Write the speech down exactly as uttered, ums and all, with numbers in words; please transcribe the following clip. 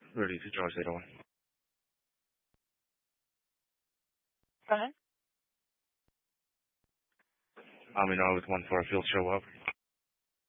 Ready to George eight oh one. Go ahead. Um, you know, I was one for a field show up.